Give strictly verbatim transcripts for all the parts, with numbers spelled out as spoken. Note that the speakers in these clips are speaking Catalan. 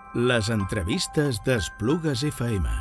Les entrevistes d'Esplugues F M.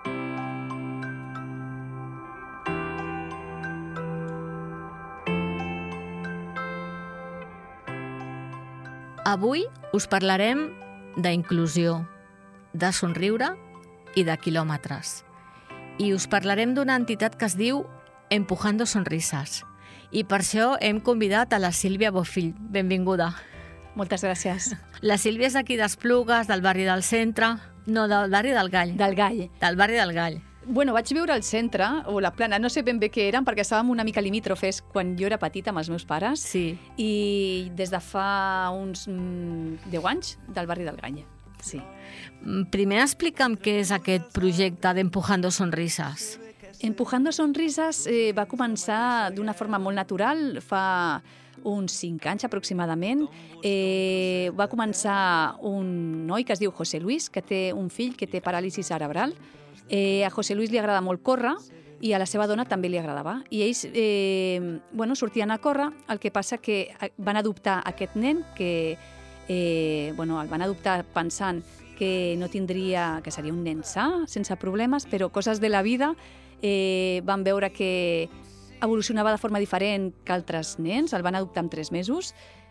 Avui us parlarem d'inclusió, de somriure i de quilòmetres. I us parlarem d'una entitat que es diu Empujando Sonrisas. I per això hem convidat a la Sílvia Bofill. Benvinguda. Moltes gràcies. La Sílvia és d'aquí d'Esplugues, del barri del centre... No, del barri del Gall. Del Gall. Del barri del Gall. Bueno, vaig viure al centre, o la plana, no sé ben bé què eren, perquè estàvem una mica limítrofes quan jo era petita amb els meus pares. Sí. I des de fa uns mm, deu anys, del barri del Gall. Sí. Primer explica'm què és aquest projecte d'Empujando Sonrisas. Empujando Sonrisas eh, va començar d'una forma molt natural, fa uns cinc anys aproximadament. Eh, va començar un noi que es diu José Luis, que té un fill que té paràlisi cerebral. Eh, a José Luis li agrada molt córrer i a la seva dona també li agradava. I ells eh, bueno, sortien a córrer, el que passa que van adoptar aquest nen, que eh, bueno, el van adoptar pensant que no tindria, que seria un nen sa, sense problemes, però coses de la vida eh, van veure que evolucionava de forma diferent que altres nens, el van adoptar amb tres mesos.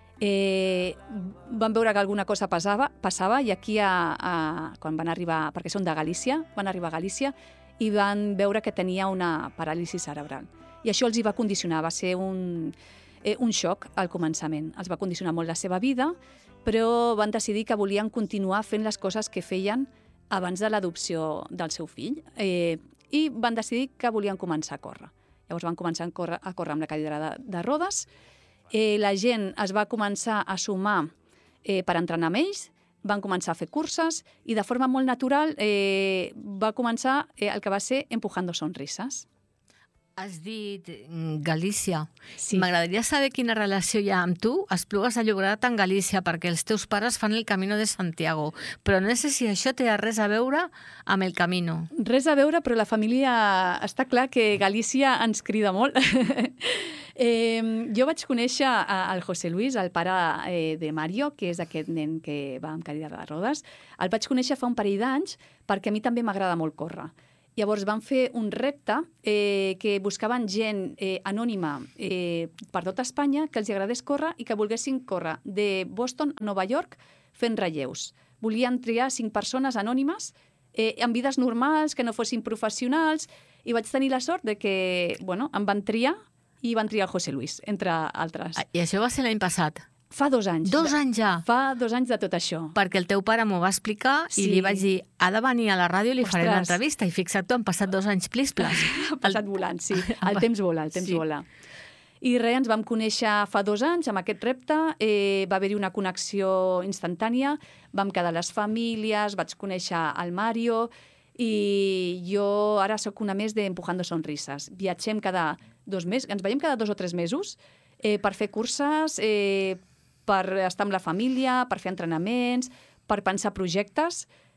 Eh, van veure que alguna cosa passava, passava i aquí, a, a, quan van arribar, perquè són de Galícia, van arribar a Galícia i van veure que tenia una paràlisi cerebral. I això els hi va condicionar, va ser un, eh, un xoc al començament. Els va condicionar molt la seva vida, però van decidir que volien continuar fent les coses que feien abans de l'adopció del seu fill eh, i van decidir que volien començar a córrer. Llavors van començar a córrer, a córrer amb la cadira de, de rodes. Eh, la gent es va començar a sumar eh, per entrenar amb ells, van començar a fer curses i de forma molt natural eh, va començar eh, el que va ser Empujando Sonrisas. Has dit Galícia. Sí. M'agradaria saber quina relació hi ha amb tu, Esplugues de Llobregat en Galícia, perquè els teus pares fan el Camino de Santiago, però no sé si això té res a veure amb el Camino. Res a veure, però la família... Està clar que Galícia ens crida molt. eh, jo vaig conèixer el José Luis, el pare eh, de Mario, que és aquest nen que va amb cadira de rodes. El vaig conèixer fa un parell d'anys perquè a mi també m'agrada molt córrer. Llavors van fer un repte eh, que buscaven gent eh, anònima eh, per tot Espanya que els agradés córrer i que volguessin córrer de Boston a Nova York fent relleus. Volien triar cinc persones anònimes eh, amb vides normals, que no fossin professionals, i vaig tenir la sort de que bueno, em van triar i van triar el José Luis, entre altres. I això va ser l'any passat? Fa dos anys. Dos anys ja? Fa dos anys de tot això. Perquè el teu pare m'ho va explicar Sí. i li vaig dir, ha de venir a la ràdio i li Ostres. faré una entrevista. I fixa't tu, han passat dos anys plis-plas. Ha passat volant, sí. El temps vola, el temps Sí. vola. I res, ens vam conèixer fa dos anys amb aquest repte, eh, va haver-hi una connexió instantània, vam quedar les famílies, vaig conèixer el Mario i jo ara sóc una més d'Empujando Sonrisas. Viatgem cada dos mesos, ens veiem cada dos o tres mesos eh, per fer curses, eh, per estar amb la família, per fer entrenaments, per pensar projectes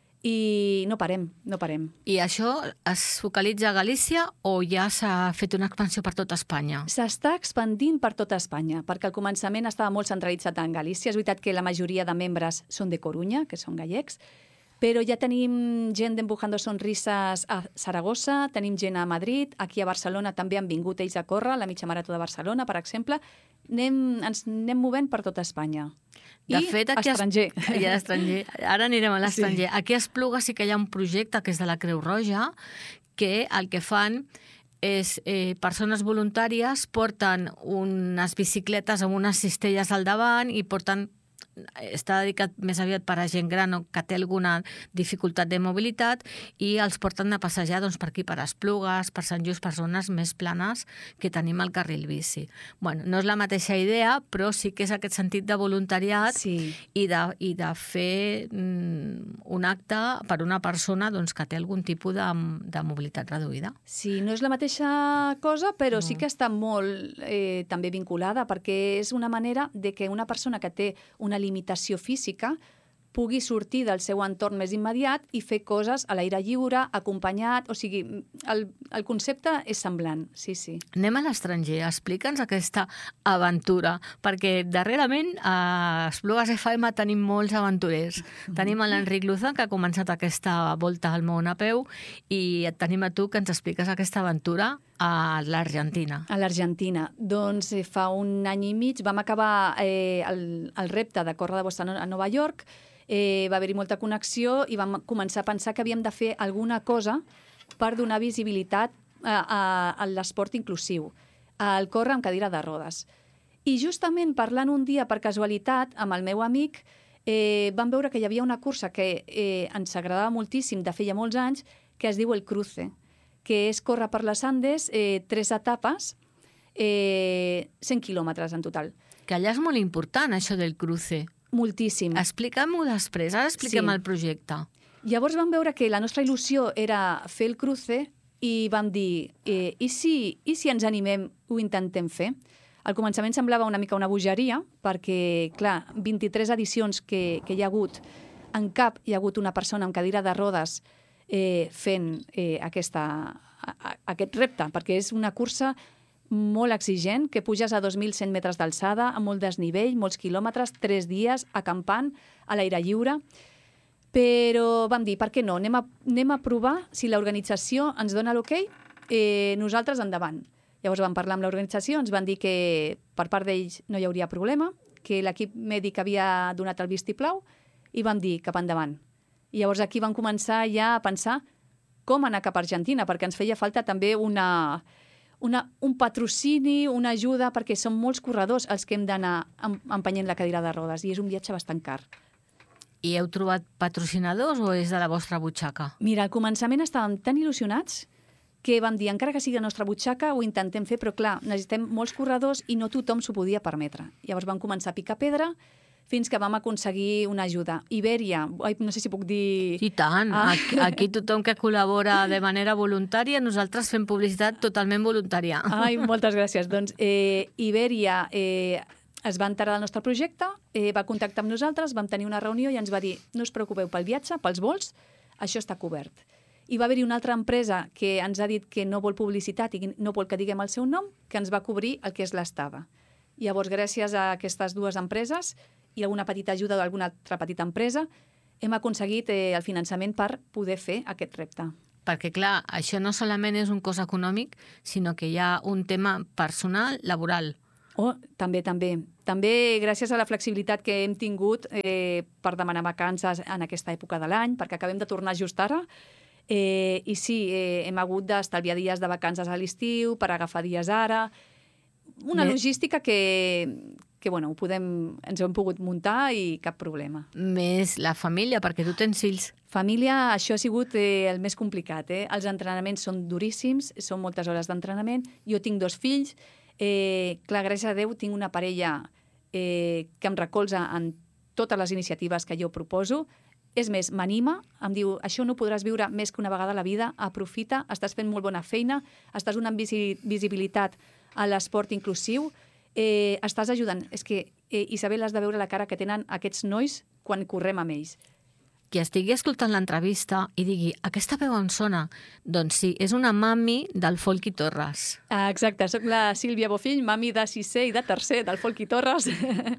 i no parem, no parem. I això es focalitza a Galícia o ja s'ha fet una expansió per tota Espanya? S'està expandint per tota Espanya, perquè al començament estava molt centralitzat en Galícia. És veritat que la majoria de membres són de Corunya, que són gallecs, però ja tenim gent d'Empujando Sonrisas a Saragossa, tenim gent a Madrid, aquí a Barcelona també han vingut ells a córrer, la mitja marató de Barcelona, per exemple. Anem, ens anem movent per tota Espanya. De I fet, aquí estranger. Es... I a l'estranger. Ara anirem a l'estranger. Sí. Aquí a Esplugues sí que hi ha un projecte que és de la Creu Roja, que el que fan és eh, persones voluntàries porten unes bicicletes amb unes cistelles al davant i porten està dedicat més aviat per a gent gran o que té alguna dificultat de mobilitat i els porten a passejar doncs, per aquí, per Esplugues, per Sant Just, per zones més planes que tenim al carril bici. Bueno, no és la mateixa idea, però sí que és aquest sentit de voluntariat Sí. i, de, i de fer mm, un acte per una persona doncs, que té algun tipus de, de mobilitat reduïda. Sí, no és la mateixa cosa, però No. sí que està molt eh, també vinculada, perquè és una manera de que una persona que té una limitació física pugui sortir del seu entorn més immediat i fer coses a l'aire lliure, acompanyat, o sigui, el, el concepte és semblant, sí, sí. Anem a l'estranger, explica'ns aquesta aventura, perquè darrerament a Esplugues F M tenim molts aventurers. Tenim a l'Enric Luzan, que ha començat aquesta volta al món a peu, i et tenim a tu que ens expliques aquesta aventura a l'Argentina. A l'Argentina. Doncs eh, fa un any i mig vam acabar eh, el, el repte de córrer de Boston a Nova York. Eh, va haver-hi molta connexió i vam començar a pensar que havíem de fer alguna cosa per donar visibilitat a, a, a l'esport inclusiu, al córrer amb cadira de rodes. I justament parlant un dia per casualitat amb el meu amic, eh, vam veure que hi havia una cursa que eh, ens agradava moltíssim de feia molts anys, que es diu el Cruce, que és córrer per les Andes, eh, tres etapes, eh, cent quilòmetres en total. Que allà és molt important, això del cruce. Moltíssim. Explica'm-ho després, ara expliquem Sí. el projecte. Llavors vam veure que la nostra il·lusió era fer el cruce i vam dir, eh, i, si, i si ens animem, ho intentem fer? Al començament semblava una mica una bogeria, perquè, clar, vint-i-tres edicions que, que hi ha hagut, en cap hi ha hagut una persona amb cadira de rodes eh, fent eh, aquesta, a, a, aquest repte, perquè és una cursa molt exigent, que puges a dos mil cent metres d'alçada, amb molt desnivell, molts quilòmetres, tres dies acampant a l'aire lliure. Però vam dir, per què no? Anem a, anem a provar si l'organització ens dona l'ok, eh, nosaltres endavant. Llavors vam parlar amb l'organització, ens van dir que per part d'ells no hi hauria problema, que l'equip mèdic havia donat el vistiplau i vam dir cap endavant. I llavors aquí vam començar ja a pensar com anar cap a Argentina, perquè ens feia falta també una... Una, un patrocini, una ajuda, perquè són molts corredors els que hem d'anar empenyent la cadira de rodes i és un viatge bastant car. I heu trobat patrocinadors o és de la vostra butxaca? Mira, al començament estàvem tan il·lusionats que vam dir, encara que sigui la nostra butxaca, ho intentem fer, però clar, necessitem molts corredors i no tothom s'ho podia permetre. Llavors vam començar a picar pedra fins que vam aconseguir una ajuda. Ibèria, ai, no sé si puc dir... I tant, Ah. aquí, aquí tothom que col·labora de manera voluntària, nosaltres fem publicitat totalment voluntària. Ai, moltes gràcies. Doncs eh, Ibèria eh, es va enterar del nostre projecte, eh, va contactar amb nosaltres, vam tenir una reunió i ens va dir no us preocupeu pel viatge, pels vols, això està cobert. I va haver-hi una altra empresa que ens ha dit que no vol publicitat i no vol que diguem el seu nom, que ens va cobrir el que és l'estada. Llavors, gràcies a aquestes dues empreses i alguna petita ajuda d'alguna altra petita empresa, hem aconseguit eh, el finançament per poder fer aquest repte. Perquè, clar, això no solament és un cost econòmic, sinó que hi ha un tema personal, laboral. Oh, també, també. També gràcies a la flexibilitat que hem tingut eh, per demanar vacances en aquesta època de l'any, perquè acabem de tornar just ara, eh, i sí, eh, hem hagut d'estalviar dies de vacances a l'estiu per agafar dies ara. Una Bé. logística que, que bueno, ho podem, ens ho hem pogut muntar i cap problema. Més la família, perquè tu tens fills. Família, això ha sigut eh, el més complicat. Eh? Els entrenaments són duríssims, són moltes hores d'entrenament. Jo tinc dos fills. Eh, clar, gràcies a Déu, tinc una parella eh, que em recolza en totes les iniciatives que jo proposo. És més, m'anima, em diu, això no podràs viure més que una vegada a la vida, aprofita, estàs fent molt bona feina, estàs donant visi visibilitat a l'esport inclusiu, eh, estàs ajudant. És que, eh, Isabel, has de veure la cara que tenen aquests nois quan correm amb ells. Qui estigui escoltant l'entrevista i digui, aquesta veu on sona? Doncs sí, és una mami del Folqui Torres. Ah, exacte, soc la Sílvia Bofill, mami de sisè i de tercer del Folqui Torres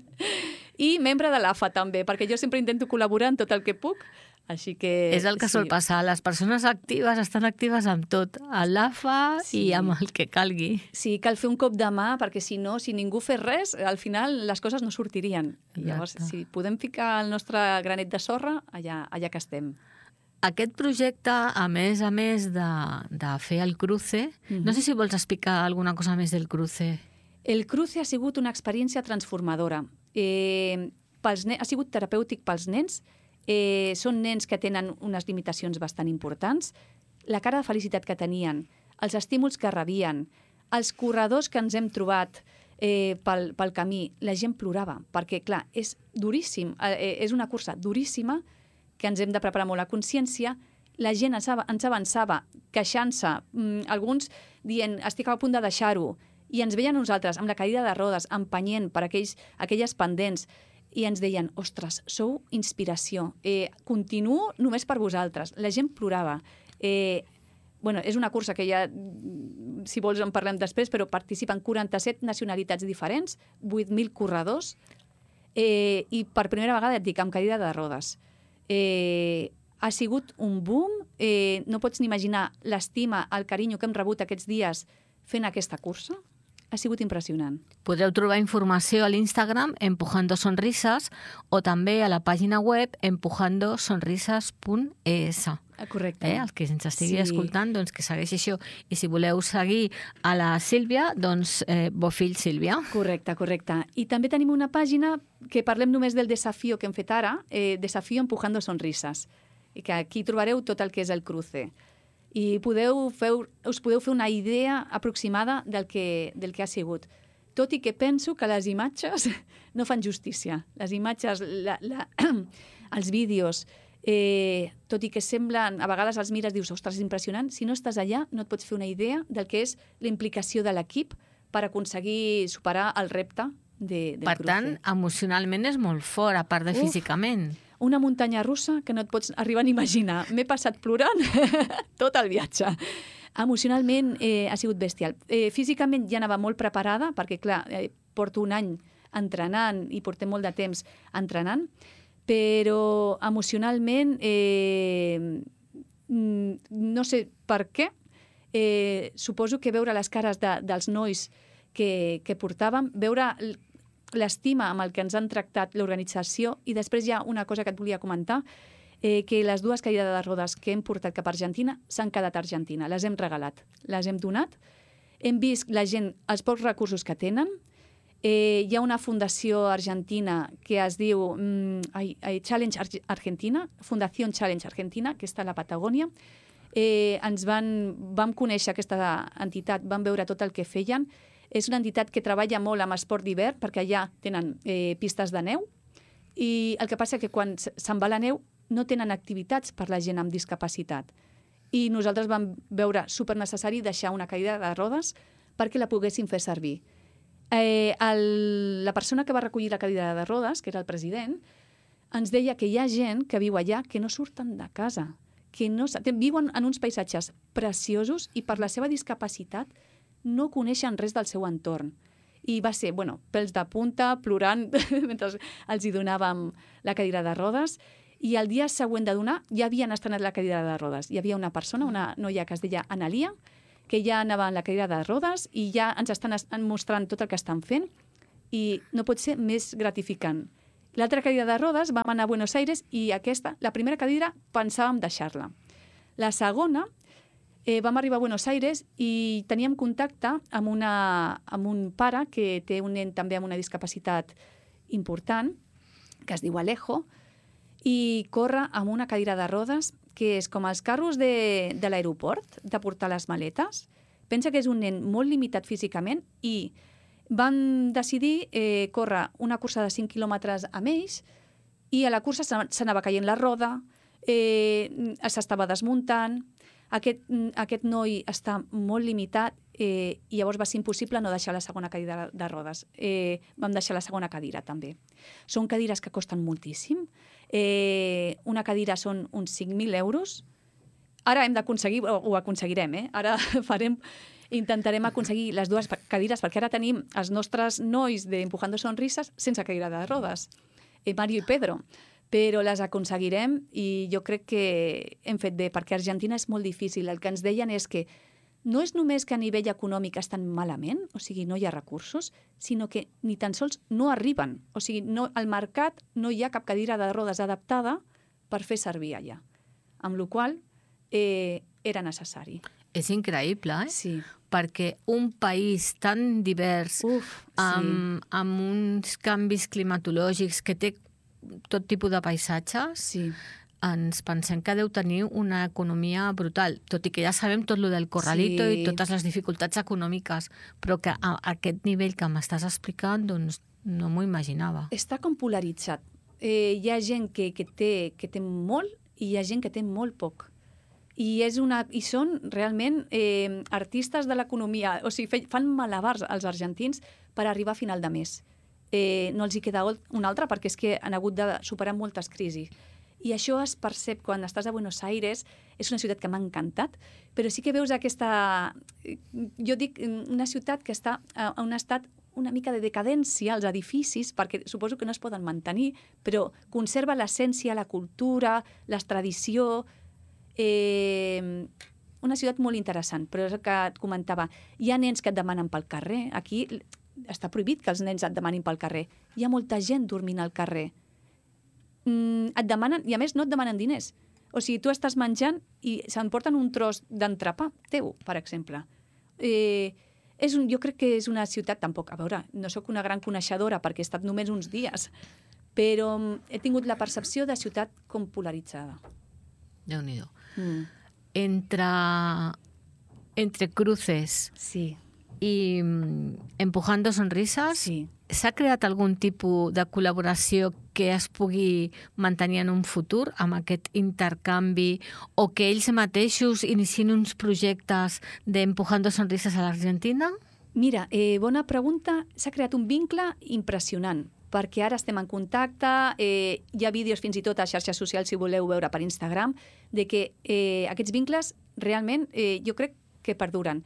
i membre de l'A F A també, perquè jo sempre intento col·laborar en tot el que puc, així que... És el que sol sí. passar. Les persones actives estan actives amb tot, a l'A F A Sí. i amb el que calgui. Sí, cal fer un cop de mà, perquè si no, si ningú fes res, al final les coses no sortirien. I llavors, Exacte. si podem ficar el nostre granet de sorra, allà, allà que estem. Aquest projecte, a més a més de, de fer el cruce, Mhm. no sé si vols explicar alguna cosa més del cruce. El cruce ha sigut una experiència transformadora. Eh, pels ha sigut terapèutic pels nens. Eh, són nens que tenen unes limitacions bastant importants. La cara de felicitat que tenien, els estímuls que rebien, els corredors que ens hem trobat eh, pel, pel camí, la gent plorava, perquè, clar, és duríssim, eh, és una cursa duríssima, que ens hem de preparar molt a consciència. La gent ens, av ens avançava queixant-se, mm, alguns dient estic a punt de deixar-ho, i ens veien nosaltres amb la cadira de rodes, empenyent per aquells, aquelles pendents, i ens deien, ostres, sou inspiració, eh, continuo només per vosaltres. La gent plorava. Eh, bueno, és una cursa que ja, si vols en parlem després, però participen quaranta-set nacionalitats diferents, vuit mil corredors, eh, i per primera vegada et dic, amb cadira de rodes. Eh, ha sigut un boom, eh, no pots ni imaginar l'estima, el carinyo que hem rebut aquests dies fent aquesta cursa. Ha sigut impressionant. Podreu trobar informació a l'Instagram Empujando Sonrisas o també a la pàgina web empujando sonrisas punt e esse. Correcte. Eh? El que ens estigui Sí. escoltant, doncs que segueixi això. I si voleu seguir a la Sílvia, doncs eh, Bofill Sílvia. Correcte, correcte. I també tenim una pàgina que parlem només del desafió que hem fet ara, eh, Desafío Empujando Sonrisas, i que aquí trobareu tot el que és el cruce. I podeu fer, us podeu fer una idea aproximada del que, del que ha sigut. Tot i que penso que les imatges no fan justícia. Les imatges, la, la, els vídeos, eh, tot i que semblen, a vegades els mires, dius, ostres, és impressionant. Si no estàs allà, no et pots fer una idea del que és la implicació de l'equip per aconseguir superar el repte de, del Per cruce. tant, emocionalment és molt fort, a part de Uf. físicament. Una muntanya russa que no et pots arribar a imaginar. M'he passat plorant tot el viatge. Emocionalment eh, ha sigut bestial. Eh, físicament ja anava molt preparada, perquè, clar, eh, porto un any entrenant i portem molt de temps entrenant, però emocionalment eh, no sé per què. Eh, suposo que veure les cares de, dels nois que, que portàvem, veure l'estima amb el que ens han tractat l'organització, i després hi ha una cosa que et volia comentar, eh, que les dues cadires de rodes que hem portat cap a Argentina s'han quedat a Argentina, les hem regalat, les hem donat, hem vist la gent, els pocs recursos que tenen, eh, hi ha una fundació argentina que es diu mm, ai, ai, Challenge Ar Argentina, Fundació Challenge Argentina, que està a la Patagònia. Eh, ens van, vam conèixer aquesta entitat, vam veure tot el que feien. És una entitat que treballa molt amb esport d'hivern, perquè allà tenen eh, pistes de neu, i el que passa és que quan se'n va la neu no tenen activitats per la gent amb discapacitat. I nosaltres vam veure supernecessari deixar una cadira de rodes perquè la poguessin fer servir. Eh, el, la persona que va recollir la cadira de rodes, que era el president, ens deia que hi ha gent que viu allà que no surten de casa, que no, viuen en uns paisatges preciosos i per la seva discapacitat no coneixen res del seu entorn. I va ser, bueno, pèls de punta, plorant mentre els hi donàvem la cadira de rodes, i el dia següent de donar ja havien estrenat la cadira de rodes. Hi havia una persona, una noia que es deia Analia, que ja anava en la cadira de rodes i ja ens estan mostrant tot el que estan fent, i no pot ser més gratificant. L'altra cadira de rodes vam anar a Buenos Aires i aquesta, la primera cadira, pensàvem deixar-la. La segona, eh, vam arribar a Buenos Aires i teníem contacte amb, una, amb un pare que té un nen també amb una discapacitat important, que es diu Alejo, i corre amb una cadira de rodes que és com els carros de, de l'aeroport, de portar les maletes. Pensa que és un nen molt limitat físicament i van decidir eh, córrer una cursa de cinc quilòmetres amb ells, i a la cursa s'anava caient la roda, eh, s'estava desmuntant, aquest, aquest noi està molt limitat, eh, i llavors va ser impossible no deixar la segona cadira de rodes. Eh, vam deixar la segona cadira també. Són cadires que costen moltíssim. Eh, una cadira són uns cinc mil euros. Ara hem d'aconseguir, o ho aconseguirem, eh? Ara farem... intentarem aconseguir les dues cadires, perquè ara tenim els nostres nois d'Empujando Sonrisas sense cadira de rodes, eh, Mario i Pedro, però les aconseguirem i jo crec que hem fet bé, perquè a Argentina és molt difícil. El que ens deien és que no és només que a nivell econòmic estan malament, o sigui, no hi ha recursos, sinó que ni tan sols no arriben. O sigui, no, al mercat no hi ha cap cadira de rodes adaptada per fer servir allà. Amb la qual cosa eh, era necessari. És increïble, eh? Sí. Perquè un país tan divers, Uf, amb, sí. amb uns canvis climatològics, que té tot tipus de paisatges, Sí. ens pensem que deu tenir una economia brutal, tot i que ja sabem tot lo del corralito Sí. i totes les dificultats econòmiques, però que a aquest nivell que m'estàs explicant, doncs no m'ho imaginava. Està com polaritzat. Eh, hi ha gent que, que, té, que té molt i hi ha gent que té molt poc. I, és una, i són realment eh, artistes de l'economia. O sigui, fe, fan malabars els argentins per arribar a final de mes. eh, no els hi queda una altra perquè és que han hagut de superar moltes crisis. I això es percep quan estàs a Buenos Aires. És una ciutat que m'ha encantat, però sí que veus aquesta... Jo dic una ciutat que està a un estat una mica de decadència, els edificis, perquè suposo que no es poden mantenir, però conserva l'essència, la cultura, la tradició... Eh, una ciutat molt interessant, però és el que et comentava. Hi ha nens que et demanen pel carrer. Aquí està prohibit que els nens et demanin pel carrer. Hi ha molta gent dormint al carrer. Mm, et demanen, i a més no et demanen diners. O sigui, tu estàs menjant i s'emporten un tros d'entrepà teu, per exemple. Eh, és un, jo crec que és una ciutat, tampoc, a veure, no sóc una gran coneixedora perquè he estat només uns dies, però he tingut la percepció de ciutat com polaritzada. Déu-n'hi-do. Mm. Entre, entre cruces Sí. i mm, Empujando Sonrisas, Sí. s'ha creat algun tipus de col·laboració que es pugui mantenir en un futur amb aquest intercanvi, o que ells mateixos iniciïn uns projectes d'Empujando Sonrisas a l'Argentina? Mira, eh, bona pregunta. S'ha creat un vincle impressionant, perquè ara estem en contacte, eh, hi ha vídeos fins i tot a xarxes socials, si voleu veure per Instagram, de que eh, aquests vincles realment eh, jo crec que perduren.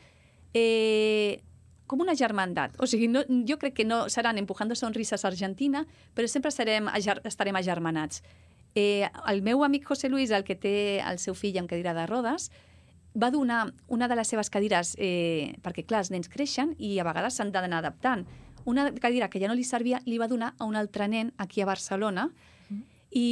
Eh, com una germandat. O sigui, no, jo crec que no seran Empujando Sonrisas Argentina, però sempre serem, estarem agermanats. Eh, el meu amic José Luis, el que té el seu fill amb cadira de rodes, va donar una de les seves cadires, eh, perquè clar, els nens creixen i a vegades s'han d'anar adaptant. Una cadira que ja no li servia li va donar a un altre nen aquí a Barcelona mm.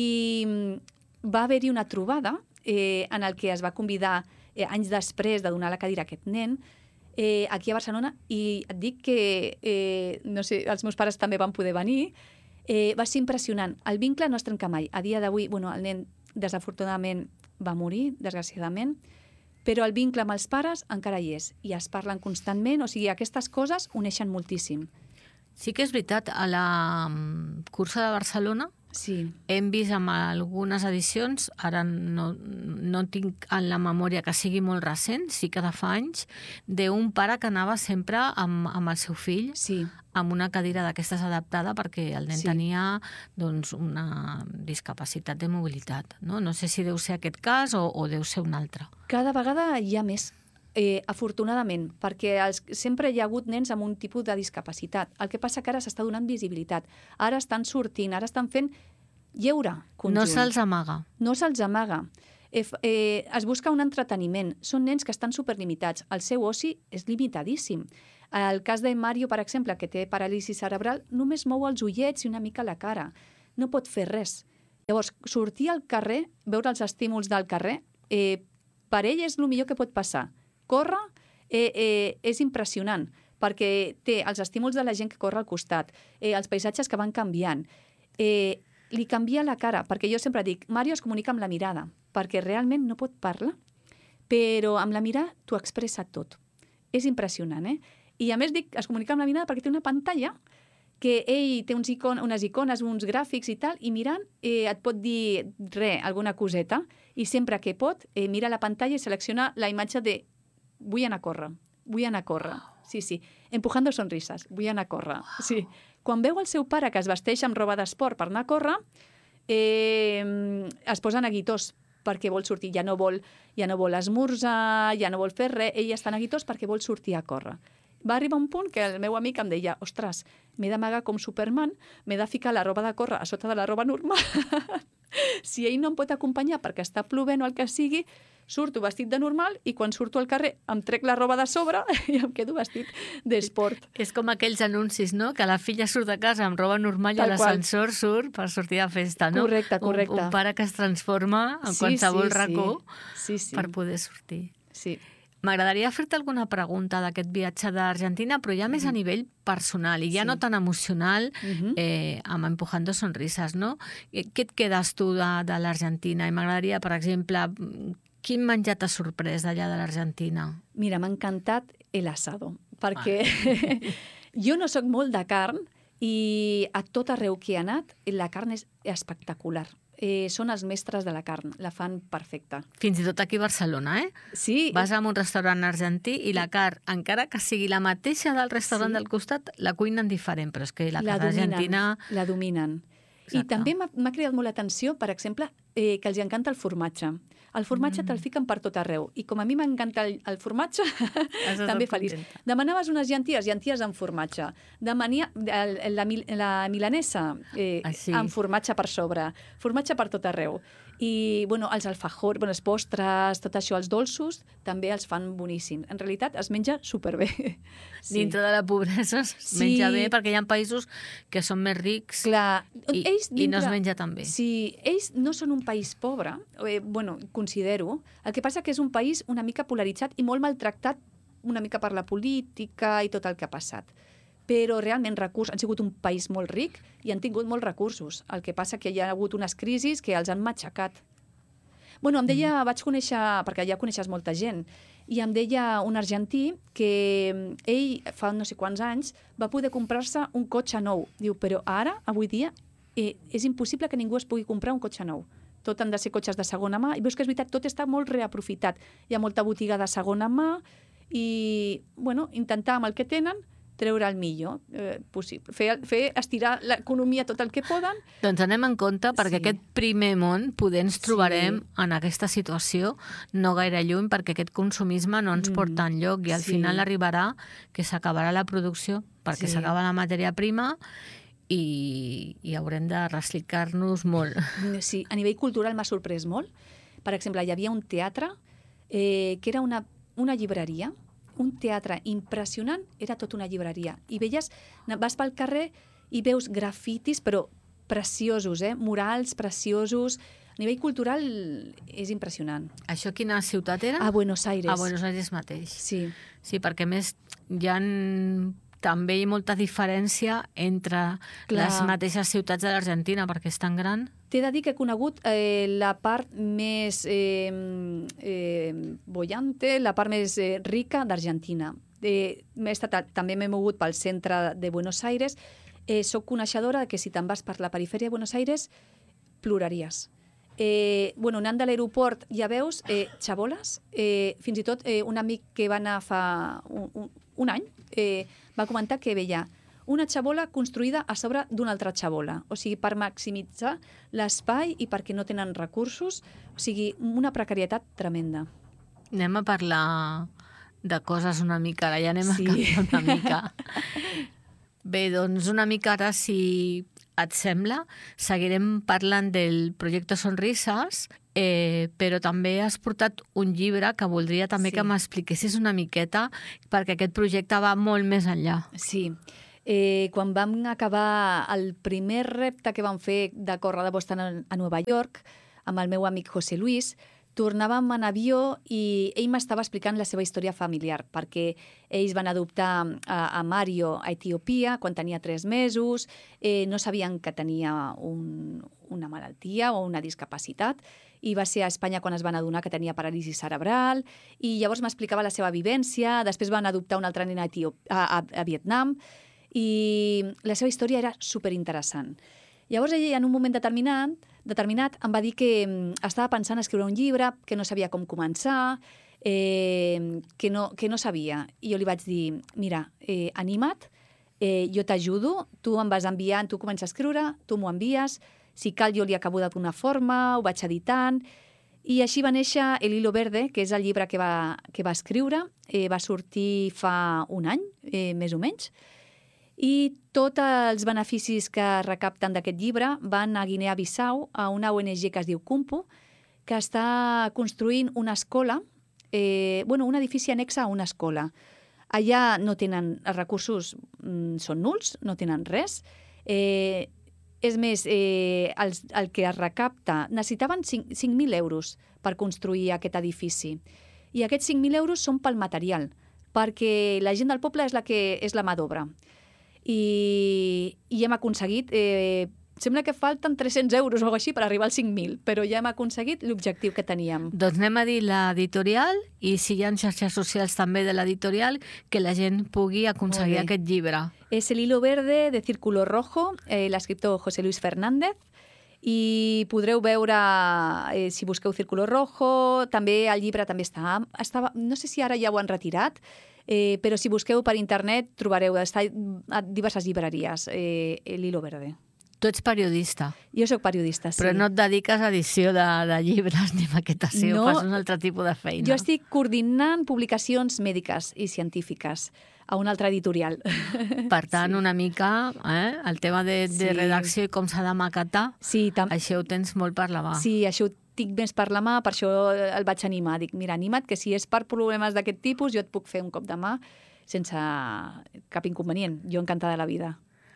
i va haver-hi una trobada eh, en el que es va convidar eh, anys després de donar la cadira a aquest nen eh, aquí a Barcelona, i et dic que, eh, no sé, els meus pares també van poder venir. Eh, va ser impressionant. El vincle no es trenca mai. A dia d'avui, bueno, el nen desafortunadament va morir, desgraciadament, però el vincle amb els pares encara hi és i es parlen constantment. O sigui, aquestes coses uneixen moltíssim. Sí que és veritat, a la cursa de Barcelona Sí. hem vist amb algunes edicions, ara no, no tinc en la memòria que sigui molt recent, sí que de fa anys, d'un pare que anava sempre amb, amb el seu fill, Sí. amb una cadira d'aquestes adaptada perquè el nen Sí. tenia doncs, una discapacitat de mobilitat. No? No sé si deu ser aquest cas o, o deu ser un altre. Cada vegada hi ha més, eh, afortunadament, perquè els, sempre hi ha hagut nens amb un tipus de discapacitat. El que passa que ara s'està donant visibilitat. Ara estan sortint, ara estan fent lleure conjunt. No se'ls amaga. No se'ls amaga. Eh, eh, es busca un entreteniment. Són nens que estan superlimitats. El seu oci és limitadíssim. El cas de Mario, per exemple, que té paràlisi cerebral, només mou els ullets i una mica la cara. No pot fer res. Llavors, sortir al carrer, veure els estímuls del carrer, eh, per ell és el millor que pot passar. Córrer eh, eh, és impressionant, perquè té els estímuls de la gent que corre al costat, eh, els paisatges que van canviant. Eh, li canvia la cara, perquè jo sempre dic, Mario es comunica amb la mirada, perquè realment no pot parlar, però amb la mirada t'ho expressa tot. És impressionant, eh? I a més dic, es comunica amb la mirada perquè té una pantalla que ell té uns icon, unes icones, uns gràfics i tal, i mirant eh, et pot dir res, alguna coseta, i sempre que pot, eh, mira la pantalla i selecciona la imatge de vull anar a córrer, vull anar a córrer. Sí, sí. Empujando sonrisas, vull anar a córrer. Sí. Quan veu el seu pare que es vesteix amb roba d'esport per anar a córrer, eh, es posa neguitós perquè vol sortir. Ja no vol, ja no vol esmorzar, ja no vol fer res. Ell està neguitós perquè vol sortir a córrer. Va arribar un punt que el meu amic em deia, ostres, m'he d'amagar com Superman, m'he de ficar la roba de córrer a sota de la roba normal. Si ell no em pot acompanyar perquè està plovent o el que sigui, surto vestit de normal i quan surto al carrer em trec la roba de sobre i em quedo vestit d'esport. És com aquells anuncis, no? Que la filla surt de casa amb roba normal i Tal a l'ascensor surt per sortir de festa, no? Correcte, correcte. Un, un pare que es transforma en Sí, qualsevol sí, racó sí. Sí, sí. per poder sortir. Sí. M'agradaria fer-te alguna pregunta d'aquest viatge d'Argentina, però ja més a nivell personal i ja Sí. no tan emocional, Mhm. eh, amb Empujando Sonrisas, no? Eh, Què et quedes tu de, de l'Argentina? I m'agradaria, per exemple, quin menjar t'ha sorprès d'allà de l'Argentina? Mira, m'ha encantat el asado, perquè jo no sóc molt de carn i a tot arreu que he anat la carn és espectacular. eh, són els mestres de la carn, la fan perfecta. Fins i tot aquí a Barcelona, eh? Sí. Vas a un restaurant argentí i la carn, encara que sigui la mateixa del restaurant Sí. del costat, la cuinen diferent, però és que la, la carn dominen, argentina... La dominen. Exacte. I també m'ha m'ha cridat molt l'atenció, per exemple, eh, que els encanta el formatge. El formatge mm. te'l fiquen per tot arreu. I com a mi m'encanta el, el formatge, també feliç. Contenta. Demanaves unes llenties, llenties amb formatge. Demania el, la, la milanesa eh, ah, sí. amb formatge per sobre. Formatge per tot arreu. I bueno, els alfajors, bueno, els postres, tot això, els dolços, també els fan boníssims. En realitat es menja superbé. Sí. Dintre de la pobresa es sí. menja bé, perquè hi ha països que són més rics Clar, i, ells dintre... i no es menja tan bé. Sí, ells no són un país pobre, eh, bueno, considero. El que passa que és un país una mica polaritzat i molt maltractat una mica per la política i tot el que ha passat. Però realment recurs, han sigut un país molt ric i han tingut molts recursos. El que passa que hi ha hagut unes crisis que els han matxacat. Bueno, em deia, mm. vaig conèixer, perquè ja coneixes molta gent, i em deia un argentí que ell, fa no sé quants anys, va poder comprar-se un cotxe nou. Diu, però ara, avui dia, eh, és impossible que ningú es pugui comprar un cotxe nou. Tot han de ser cotxes de segona mà, i veus que és veritat, tot està molt reaprofitat. Hi ha molta botiga de segona mà, i, bueno, intentar amb el que tenen treure el millor eh, possible. Fer, fer estirar l'economia tot el que poden. Doncs anem en compte, perquè Sí. aquest primer món poder ens trobarem Sí. en aquesta situació no gaire lluny, perquè aquest consumisme no ens Mm. porta enlloc i al Sí. final arribarà que s'acabarà la producció perquè Sí. s'acaba la matèria prima i, i haurem de reciclar-nos molt. Sí, a nivell cultural m'ha sorprès molt. Per exemple, hi havia un teatre eh, que era una, una llibreria, un teatre impressionant, era tot una llibreria. I veies, vas pel carrer i veus grafitis, però preciosos, eh? Murals preciosos. A nivell cultural és impressionant. Això quina ciutat era? A Buenos Aires. A Buenos Aires mateix. Sí. Sí, perquè a més hi ha també hi ha molta diferència entre Clar. les mateixes ciutats de l'Argentina, perquè és tan gran. T'he de dir que he conegut eh, la part més eh, eh, bollante, la part més eh, rica d'Argentina. Eh, m'he estat, també m'he mogut pel centre de Buenos Aires. Eh, soc coneixedora que si te'n vas per la perifèria de Buenos Aires, ploraries. Eh, bueno, anant de l'aeroport ja veus eh, xaboles, eh, fins i tot eh, un amic que va anar fa un, un, un any eh, va comentar que veia una xabola construïda a sobre d'una altra xabola. O sigui, per maximitzar l'espai i perquè no tenen recursos. O sigui, una precarietat tremenda. Anem a parlar de coses una mica, ara ja anem Sí. a canviar una mica. Bé, doncs una mica ara, si et sembla, seguirem parlant del projecte Sonrises, eh, però també has portat un llibre que voldria també Sí. que m'expliquessis una miqueta, perquè aquest projecte va molt més enllà. Sí. Eh, quan vam acabar el primer repte que vam fer de córrer de Boston a, a Nova York, amb el meu amic José Luis, tornàvem en avió i ell m'estava explicant la seva història familiar, perquè ells van adoptar a, a Mario a Etiòpia quan tenia tres mesos, eh, no sabien que tenia un, una malaltia o una discapacitat, i va ser a Espanya quan es van adonar que tenia paràlisi cerebral, i llavors m'explicava la seva vivència. Després van adoptar un altre nen a, Etiop a, a, a Vietnam, i la seva història era superinteressant. Llavors ell, en un moment determinat, determinat em va dir que estava pensant en escriure un llibre, que no sabia com començar, eh, que, no, que no sabia. I jo li vaig dir, mira, eh, anima't, eh, jo t'ajudo, tu em vas enviant, tu comences a escriure, tu m'ho envies, si cal jo li acabo de donar forma, ho vaig editant, i així va néixer El hilo verde, que és el llibre que va, que va escriure, eh, va sortir fa un any, eh, més o menys, i tots els beneficis que recapten d'aquest llibre van a Guinea-Bissau, a una O N G que es diu Kumpu, que està construint una escola, eh, bueno, un edifici annexa a una escola. Allà no tenen els recursos, mm, són nuls, no tenen res. Eh, és més, eh, els, el que es recapta, necessitaven cinc mil euros per construir aquest edifici. I aquests cinc mil euros són pel material, perquè la gent del poble és la que és la mà d'obra. I, i hem aconseguit, eh, sembla que falten tres-cents euros o alguna cosa així per arribar als cinc mil, però ja hem aconseguit l'objectiu que teníem. Doncs anem a dir l'editorial i si hi ha xarxes socials també de l'editorial, que la gent pugui aconseguir Molt bé. aquest llibre. És El hilo verde de Círculo Rojo, eh, l'escriptor José Luis Fernández. i podreu veure, eh, si busqueu Círculo Rojo, també el llibre també està, estava, no sé si ara ja ho han retirat, eh, però si busqueu per internet trobareu, està a diverses llibreries, eh, l'Hilo Verde. Tu ets periodista. Jo sóc periodista, sí. Però no et dediques a edició de, de llibres ni maquetació, No, fas un altre tipus de feina. Jo estic coordinant publicacions mèdiques i científiques a un altre editorial. Per tant, Sí. una mica eh, el tema de, de Sí. redacció i com s'ha de maquetar, Sí, tam això ho tens molt per la mà. sí, això ho tinc més per la mà, per això el vaig animar. Dic, mira, anima't, que si és per problemes d'aquest tipus, jo et puc fer un cop de mà sense cap inconvenient. Jo encantada de la vida.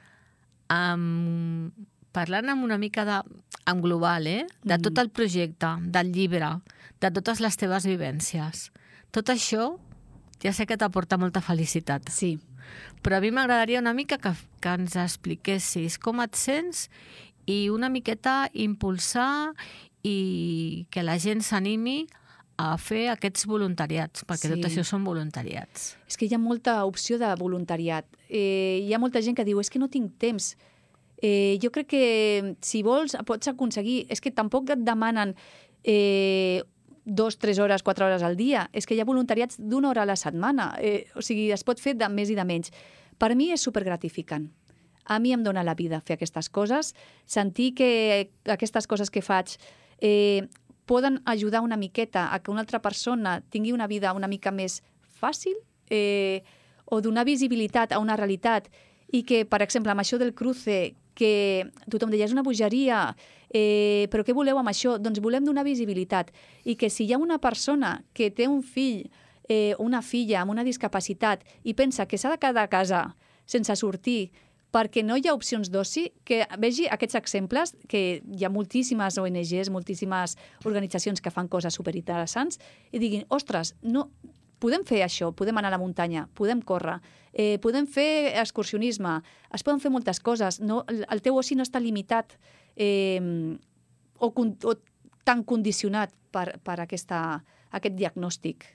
Um, parlant amb una mica de, en global, eh? de tot el projecte, del llibre, de totes les teves vivències, tot això ja sé que t'aporta molta felicitat. Sí. Però a mi m'agradaria una mica que, que ens expliquessis com et sents i una miqueta impulsar i que la gent s'animi a fer aquests voluntariats, perquè Sí. tot això són voluntariats. És que hi ha molta opció de voluntariat. Eh, hi ha molta gent que diu, és que no tinc temps. Eh, jo crec que si vols pots aconseguir... És que tampoc et demanen eh, dos, tres hores, quatre hores al dia. És que hi ha voluntariats d'una hora a la setmana. Eh, o sigui, es pot fer de més i de menys. Per mi és supergratificant. A mi em dóna la vida fer aquestes coses, sentir que aquestes coses que faig eh, poden ajudar una miqueta a que una altra persona tingui una vida una mica més fàcil eh, o donar visibilitat a una realitat i que, per exemple, amb això del cruce, que tothom deia, és una bogeria, eh, però què voleu amb això? Doncs volem donar visibilitat i que si hi ha una persona que té un fill eh, o una filla amb una discapacitat i pensa que s'ha de quedar a casa sense sortir perquè no hi ha opcions d'oci, que vegi aquests exemples, que hi ha moltíssimes O N Ges, moltíssimes organitzacions que fan coses superinteressants, i diguin, ostres, no, podem fer això, podem anar a la muntanya, podem córrer, eh, podem fer excursionisme, es poden fer moltes coses, no, el, el teu oci no està limitat eh, o, o tan condicionat per, per aquesta, aquest diagnòstic.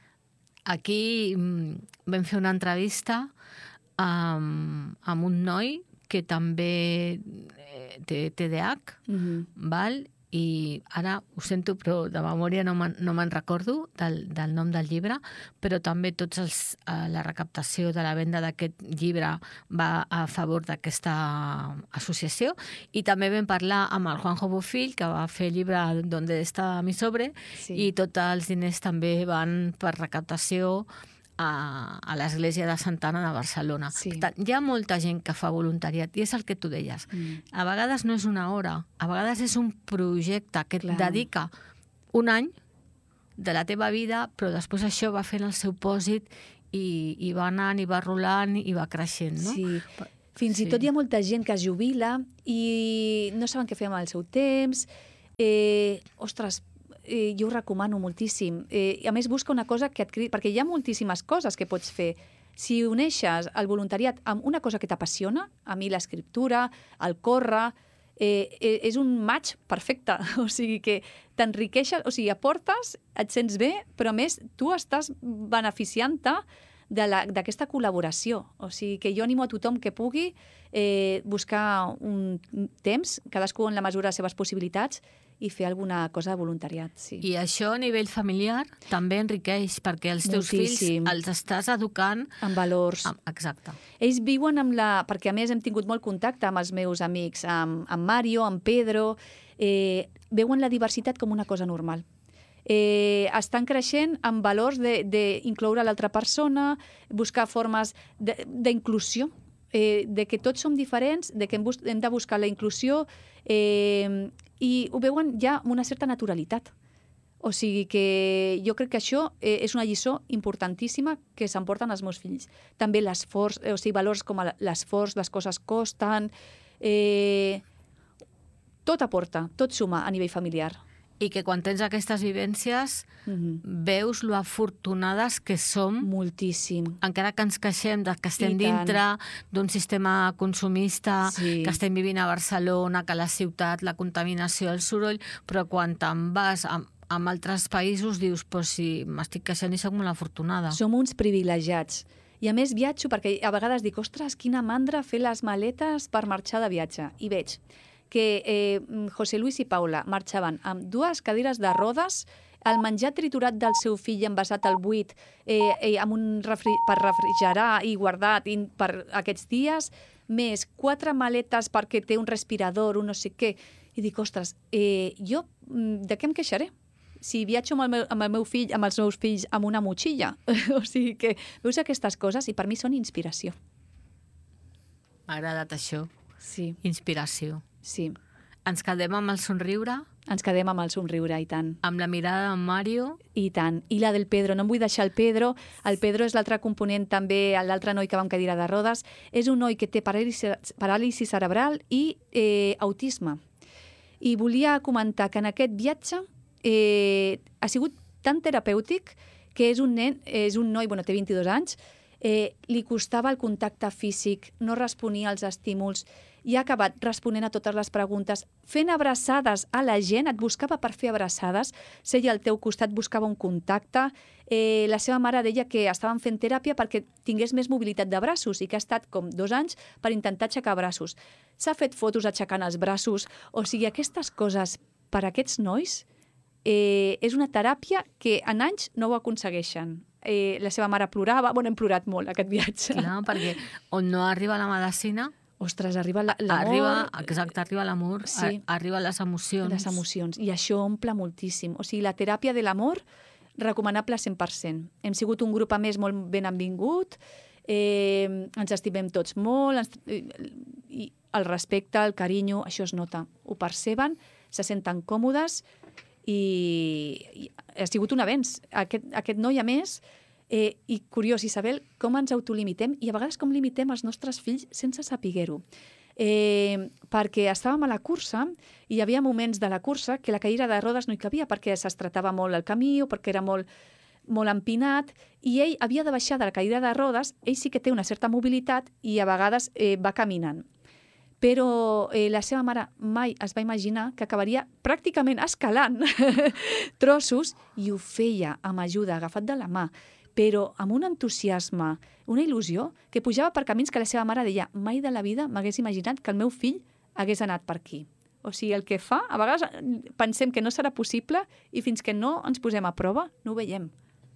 Aquí mm, vam fer una entrevista amb, amb un noi que també eh, té T D A H, Mm-hmm. val? I ara ho sento, però de memòria no me'n no me'n recordo del, del nom del llibre, però també tots els, eh, la recaptació de la venda d'aquest llibre va a favor d'aquesta associació. I també vam parlar amb el Juanjo Bofill, que va fer el llibre Donde está mi sobre, Sí. i tots els diners també van per recaptació a, a l'Església de Santa Anna de Barcelona. Sí. Per tant, hi ha molta gent que fa voluntariat, i és el que tu deies. Mm. A vegades no és una hora, a vegades és un projecte que et Clar. dedica un any de la teva vida, però després això va fent el seu pòsit i, i va anant, i va rolant, i va creixent, no? Sí. Fins Sí. i tot hi ha molta gent que es jubila i no saben què fer amb el seu temps. Eh, ostres, eh, jo ho recomano moltíssim. Eh, a més, busca una cosa que et cridi, perquè hi ha moltíssimes coses que pots fer. Si uneixes el voluntariat amb una cosa que t'apassiona, a mi l'escriptura, el córrer, eh, eh, és un match perfecte. O sigui que t'enriqueixes, o sigui, aportes, et sents bé, però a més tu estàs beneficiant-te de la- d'aquesta col·laboració. O sigui que jo animo a tothom que pugui eh, buscar un temps, cadascú en la mesura de les seves possibilitats, i fer alguna cosa de voluntariat. Sí. I això a nivell familiar també enriqueix, perquè els teus Moltíssim. fills els estàs educant... Amb valors. amb- Exacte. Ells viuen amb la... Perquè a més hem tingut molt contacte amb els meus amics, amb, amb Mario, amb Pedro, eh, veuen la diversitat com una cosa normal. Eh, estan creixent amb valors d'incloure l'altra persona, buscar formes de- d'inclusió, eh, de que tots som diferents, de que hem, bus hem de buscar la inclusió, eh, i ho veuen ja amb una certa naturalitat. O sigui que jo crec que això eh, és una lliçó importantíssima que s'emporten els meus fills. També l'esforç, eh, o sigui, valors com el- l'esforç, les coses costen... Eh, tot aporta, tot suma a nivell familiar. I que quan tens aquestes vivències Mm-hmm. veus lo afortunades que som, Moltíssim. encara que ens queixem de que estem I tant. dintre d'un sistema consumista, Sí. que estem vivint a Barcelona, que la ciutat, la contaminació, el soroll, però quan te'n vas a, a altres països dius, pues si m'estic queixant i soc molt afortunada. Som uns privilegiats. I a més viatjo perquè a vegades dic, ostres, quina mandra fer les maletes per marxar de viatge. I veig que eh, José Luis i Paula marxaven amb dues cadires de rodes, el menjar triturat del seu fill envasat al buit eh, eh, amb un refri per refrigerar i guardat i per aquests dies, més quatre maletes perquè té un respirador, un no sé què. I dic, ostres, eh, jo de què em queixaré? Si viatjo amb el, meu, amb el meu fill, amb els meus fills, amb una motxilla. O sigui que veus aquestes coses i per mi són inspiració. M'ha agradat això. Sí. Inspiració. Sí. Ens quedem amb el somriure, Ens quedem amb el somriure, i tant. amb la mirada d'en Mario. I tant. I la del Pedro, no em vull deixar el Pedro. El Pedro és l'altre component també, l'altre noi que va amb cadira de rodes. És un noi que té paràlisi, paràlisi cerebral i eh, autisme. I volia comentar que en aquest viatge eh, ha sigut tan terapèutic que és un nen, és un noi, bueno, té vint-i-dos anys, eh, li costava el contacte físic, no responia als estímuls, i ha acabat responent a totes les preguntes, fent abraçades a la gent, et buscava per fer abraçades, seia al teu costat, buscava un contacte. Eh, la seva mare deia que estaven fent teràpia perquè tingués més mobilitat de braços i que ha estat com dos anys per intentar aixecar braços. S'ha fet fotos aixecant els braços. O sigui, aquestes coses per a aquests nois eh, és una teràpia que en anys no ho aconsegueixen. Eh, la seva mare plorava, bueno, hem plorat molt aquest viatge. Clar, perquè on no arriba la medicina, Ostres, arriba l'amor... arriba, exacte, arriba l'amor, Sí. arriba les emocions. Les emocions. I això omple moltíssim. O sigui, la teràpia de l'amor, recomanable cent per cent. Hem sigut un grup, a més, molt ben envingut, eh, ens estimem tots molt, ens, i el respecte, el carinyo, això es nota. Ho perceben, se senten còmodes i, i ha sigut un avenç. Aquest, aquest noi, a més, Eh, i curiós, Isabel, com ens autolimitem i a vegades com limitem els nostres fills sense saber-ho. Eh, perquè estàvem a la cursa i hi havia moments de la cursa que la cadira de rodes no hi cabia perquè s'estretava molt el camí o perquè era molt, molt empinat i ell havia de baixar de la cadira de rodes, ell sí que té una certa mobilitat i a vegades eh, va caminant. Però eh, la seva mare mai es va imaginar que acabaria pràcticament escalant trossos i ho feia amb ajuda, agafat de la mà, però amb un entusiasme, una il·lusió, que pujava per camins que la seva mare deia mai de la vida m'hagués imaginat que el meu fill hagués anat per aquí. O sigui, el que fa, a vegades pensem que no serà possible i fins que no ens posem a prova no ho veiem.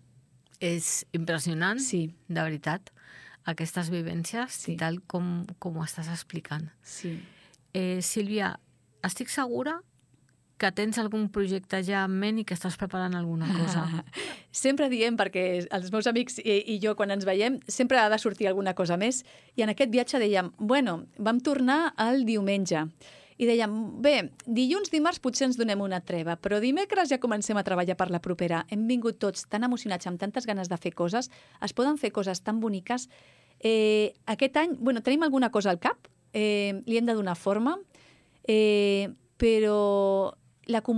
És impressionant, Sí. de veritat, aquestes vivències, Sí. i tal com, com ho estàs explicant. Sí. Eh, Sílvia, estic segura que tens algun projecte ja en ment i que estàs preparant alguna cosa. Sempre diem, perquè els meus amics i, i jo, quan ens veiem, sempre ha de sortir alguna cosa més. I en aquest viatge dèiem, bueno, vam tornar el diumenge. I dèiem, bé, dilluns, dimarts potser ens donem una treva, però dimecres ja comencem a treballar per la propera. Hem vingut tots tan emocionats, amb tantes ganes de fer coses. Es poden fer coses tan boniques. Eh, aquest any, bueno, tenim alguna cosa al cap, eh, li hem de donar forma, eh, però la comunitat